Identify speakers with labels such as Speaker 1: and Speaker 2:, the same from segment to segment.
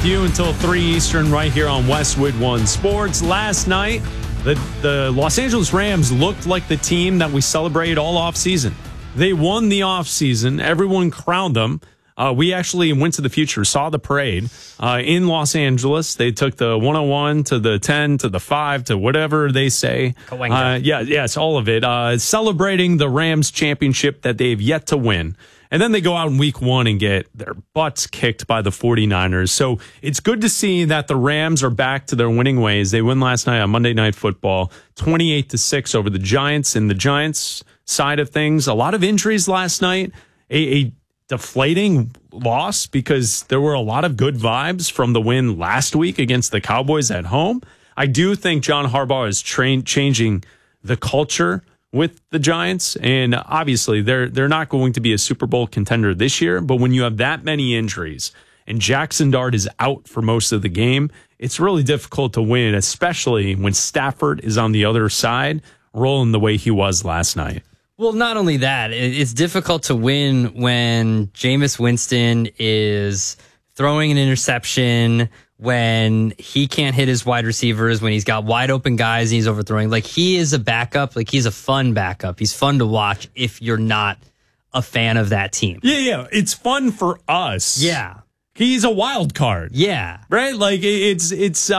Speaker 1: you until 3 Eastern right here on Westwood One Sports. Last night, the Los Angeles Rams looked like the team that we celebrated all offseason. They won the offseason. Everyone crowned them. We actually went to the future, saw the parade in Los Angeles. They took the 101 to the 10 to the 5 to whatever they say. Yes, all of it. Celebrating the Rams championship that they've yet to win. And then they go out in week one and get their butts kicked by the 49ers. So it's good to see that the Rams are back to their winning ways. They win last night on Monday Night Football, 28-6 over the Giants. And the Giants side of things, a lot of injuries last night, a deflating loss because there were a lot of good vibes from the win last week against the Cowboys at home. I do think John Harbaugh is changing the culture with the Giants, and obviously they're not going to be a Super Bowl contender this year, but when you have that many injuries and Jackson Dart is out for most of the game, it's really difficult to win, especially when Stafford is on the other side rolling the way he was last night.
Speaker 2: Well, not only that, it's difficult to win when Jameis Winston is throwing an interception, when he can't hit his wide receivers, when he's got wide open guys and he's overthrowing. Like, he is a backup. Like, he's a fun backup. He's fun to watch if you're not a fan of that team.
Speaker 1: Yeah. It's fun for us.
Speaker 2: Yeah.
Speaker 1: He's a wild card.
Speaker 2: Yeah.
Speaker 1: Right? Like, if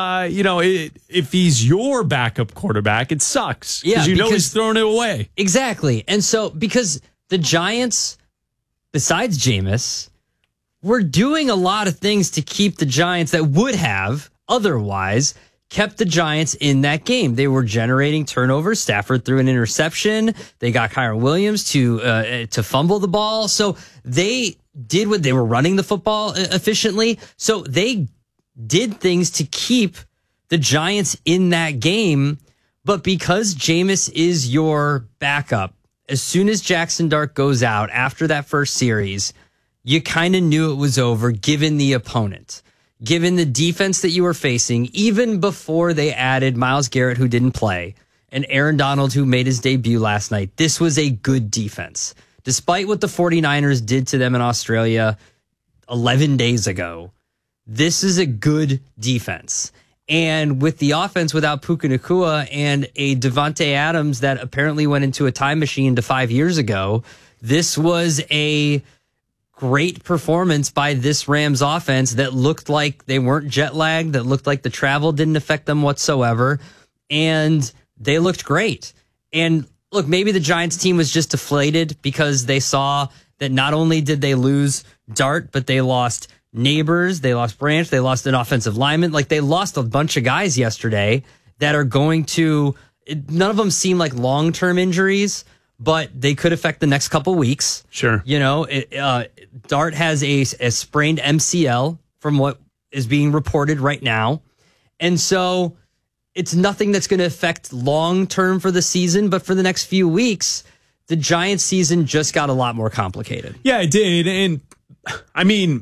Speaker 1: he's your backup quarterback, it sucks.
Speaker 2: Yeah,
Speaker 1: because you know he's throwing it away.
Speaker 2: Exactly. And so, because the Giants, besides Jameis, we're doing a lot of things to keep the Giants that would have otherwise kept the Giants in that game. They were generating turnovers. Stafford threw an interception. They got Kyren Williams to fumble the ball. So they did what they were running the football efficiently. So they did things to keep the Giants in that game. But because Jameis is your backup, as soon as Jackson Dart goes out after that first series, you kind of knew it was over given the opponent, given the defense that you were facing, even before they added Myles Garrett, who didn't play, and Aaron Donald, who made his debut last night. This was a good defense. Despite what the 49ers did to them in Australia 11 days ago, this is a good defense. And with the offense without Puka Nacua and a Devontae Adams that apparently went into a time machine to 5 years ago, this was a great performance by this Rams offense that looked like they weren't jet lagged, that looked like the travel didn't affect them whatsoever, and they looked great. And look, maybe the Giants team was just deflated because they saw that not only did they lose Dart, but they lost Neighbors, they lost Branch, they lost an offensive lineman. Like, they lost a bunch of guys yesterday that are going to, none of them seem like long-term injuries, but they could affect the next couple weeks.
Speaker 1: Sure.
Speaker 2: You know, Dart has a sprained MCL from what is being reported right now. And so it's nothing that's going to affect long-term for the season, but for the next few weeks, the Giants season just got a lot more complicated.
Speaker 1: Yeah, it did. And I mean,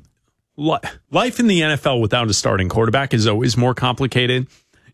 Speaker 1: life in the NFL without a starting quarterback is always more complicated.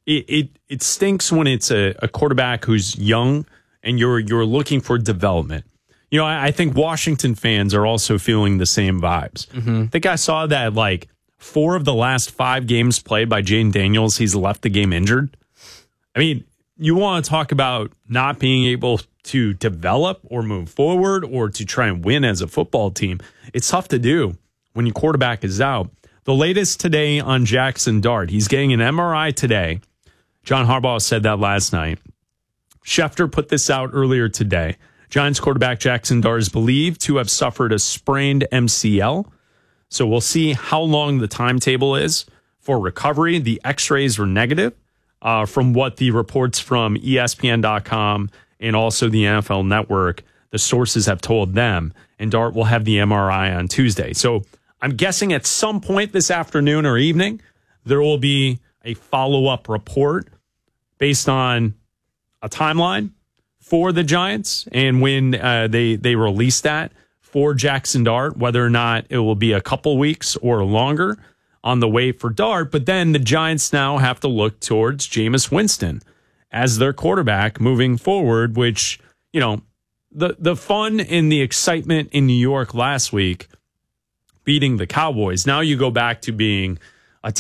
Speaker 1: It stinks when it's a quarterback who's young and you're looking for development. You know, I think Washington fans are also feeling the same vibes. Mm-hmm. I think I saw that like 4 of the last 5 games played by Jayden Daniels, he's left the game injured. I mean, you want to talk about not being able to develop or move forward or to try and win as a football team. It's tough to do when your quarterback is out. The latest today on Jackson Dart, he's getting an MRI today. John Harbaugh said that last night. Schefter put this out earlier today. Giants quarterback Jackson Dart is believed to have suffered a sprained MCL. So we'll see how long the timetable is for recovery. The x-rays were negative from what the reports from ESPN.com and also the NFL Network, the sources have told them. And Dart will have the MRI on Tuesday. So I'm guessing at some point this afternoon or evening, there will be a follow-up report based on a timeline for the Giants and when they release that for Jackson Dart, whether or not it will be a couple weeks or longer on the way for Dart. But then the Giants now have to look towards Jameis Winston as their quarterback moving forward, which, you know, the fun and the excitement in New York last week, beating the Cowboys. Now you go back to being